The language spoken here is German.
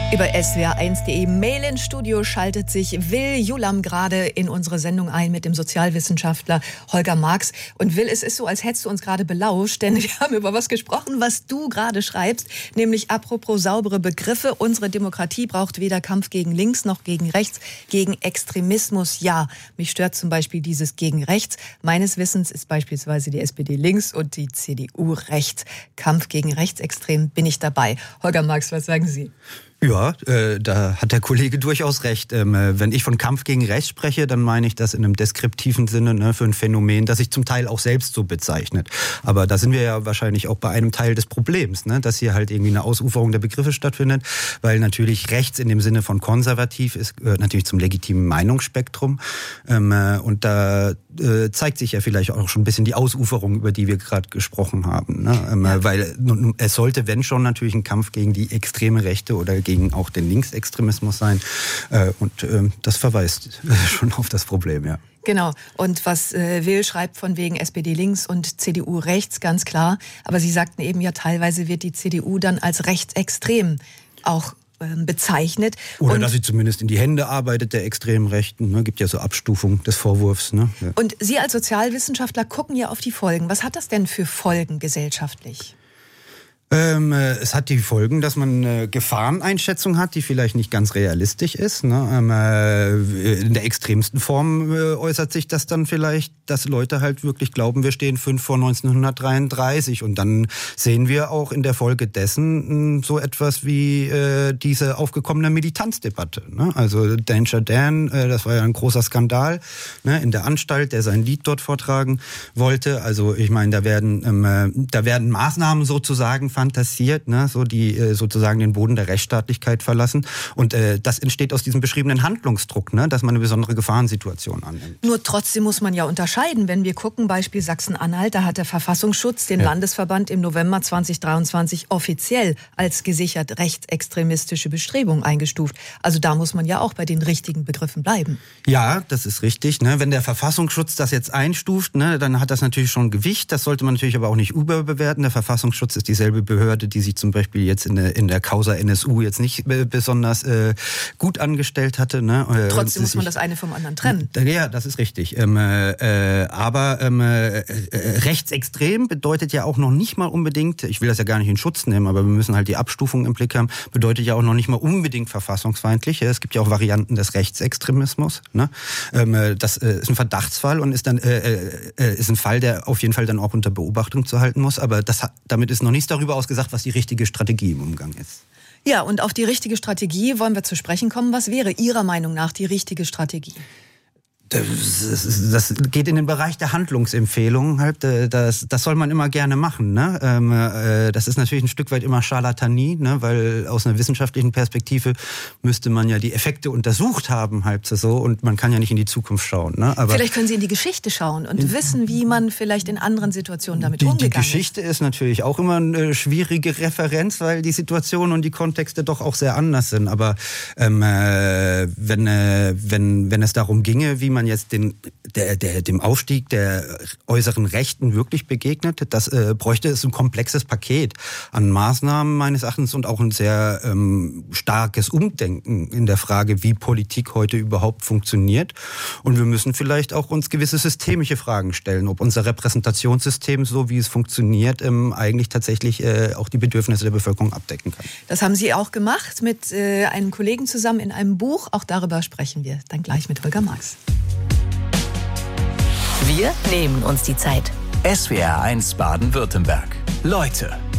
Über swr1.de Mail ins Studio schaltet sich Will Julam gerade in unsere Sendung ein mit dem Sozialwissenschaftler Holger Marx. Und Will, es ist so, als hättest du uns gerade belauscht, denn wir haben über was gesprochen, was du gerade schreibst, nämlich apropos saubere Begriffe. Unsere Demokratie braucht weder Kampf gegen links noch gegen rechts, gegen Extremismus. Ja, mich stört zum Beispiel dieses gegen rechts. Meines Wissens ist beispielsweise die SPD links und die CDU rechts. Kampf gegen Rechtsextrem bin ich dabei. Holger Marx, was sagen Sie? Ja, da hat der Kollege durchaus recht. Wenn ich von Kampf gegen rechts spreche, dann meine ich das in einem deskriptiven Sinne, ne, für ein Phänomen, das sich zum Teil auch selbst so bezeichnet. Aber da sind wir ja wahrscheinlich auch bei einem Teil des Problems, ne, dass hier halt irgendwie eine Ausuferung der Begriffe stattfindet, weil natürlich rechts in dem Sinne von konservativ ist, natürlich zum legitimen Meinungsspektrum. Und da zeigt sich ja vielleicht auch schon ein bisschen die Ausuferung, über die wir gerade gesprochen haben. Ne? Weil es sollte, wenn schon, natürlich ein Kampf gegen die extreme Rechte oder gegen auch den Linksextremismus sein. Und das verweist schon auf das Problem, ja. Genau. Und was Will schreibt von wegen SPD links und CDU rechts, ganz klar. Aber Sie sagten eben ja, teilweise wird die CDU dann als rechtsextrem auch bezeichnet. Oder dass sie zumindest in die Hände arbeitet der extremen Rechten. Ne? Gibt ja so Abstufung des Vorwurfs. Ne? Ja. Und Sie als Sozialwissenschaftler gucken ja auf die Folgen. Was hat das denn für Folgen gesellschaftlich? Es hat die Folgen, dass man eine Gefahreneinschätzung hat, die vielleicht nicht ganz realistisch ist. Ne? In der extremsten Form äußert sich das dann vielleicht, dass Leute halt wirklich glauben, wir stehen 5 vor 1933. Und dann sehen wir auch in der Folge dessen so etwas wie diese aufgekommene Militanzdebatte. Ne? Also Danger Dan, das war ja ein großer Skandal, ne? In der Anstalt, der sein Lied dort vortragen wollte. Also ich meine, da werden Maßnahmen sozusagen fantasiert, ne, so die sozusagen den Boden der Rechtsstaatlichkeit verlassen. Und das entsteht aus diesem beschriebenen Handlungsdruck, ne, dass man eine besondere Gefahrensituation annimmt. Nur trotzdem muss man ja unterscheiden. Wenn wir gucken, Beispiel Sachsen-Anhalt, da hat der Verfassungsschutz den Landesverband im November 2023 offiziell als gesichert rechtsextremistische Bestrebung eingestuft. Also da muss man ja auch bei den richtigen Begriffen bleiben. Ja, das ist richtig. Ne? Wenn der Verfassungsschutz das jetzt einstuft, ne, dann hat das natürlich schon Gewicht. Das sollte man natürlich aber auch nicht überbewerten. Der Verfassungsschutz ist dieselbe Behörde, die sich zum Beispiel jetzt in der Causa NSU jetzt nicht besonders gut angestellt hatte. Ne? Trotzdem muss man das eine vom anderen trennen. Ja, das ist richtig. Aber rechtsextrem bedeutet ja auch noch nicht mal unbedingt, ich will das ja gar nicht in Schutz nehmen, aber wir müssen halt die Abstufung im Blick haben, bedeutet ja auch noch nicht mal unbedingt verfassungsfeindlich. Es gibt ja auch Varianten des Rechtsextremismus. Ne? Das ist ein Verdachtsfall und ist ein Fall, der auf jeden Fall dann auch unter Beobachtung zu halten muss. Aber damit ist noch nichts darüber ausgesagt, was die richtige Strategie im Umgang ist. Ja, und auf die richtige Strategie wollen wir zu sprechen kommen. Was wäre Ihrer Meinung nach die richtige Strategie? Das geht in den Bereich der Handlungsempfehlungen. Halt, das soll man immer gerne machen. Ne? Das ist natürlich ein Stück weit immer Scharlatanie, ne? Weil aus einer wissenschaftlichen Perspektive müsste man ja die Effekte untersucht haben, halt so, und man kann ja nicht in die Zukunft schauen. Ne? Aber vielleicht können Sie in die Geschichte schauen und wissen, wie man vielleicht in anderen Situationen damit umgegangen ist. Die Geschichte ist natürlich auch immer eine schwierige Referenz, weil die Situationen und die Kontexte doch auch sehr anders sind. Aber wenn es darum ginge, wie man jetzt dem Aufstieg der äußeren Rechten wirklich begegnet, das bräuchte es ein komplexes Paket an Maßnahmen meines Erachtens und auch ein sehr starkes Umdenken in der Frage, wie Politik heute überhaupt funktioniert. Und wir müssen vielleicht auch uns gewisse systemische Fragen stellen, ob unser Repräsentationssystem, so wie es funktioniert, eigentlich tatsächlich auch die Bedürfnisse der Bevölkerung abdecken kann. Das haben Sie auch gemacht mit einem Kollegen zusammen in einem Buch. Auch darüber sprechen wir dann gleich mit Holger Marx. Wir nehmen uns die Zeit. SWR1 Baden-Württemberg. Leute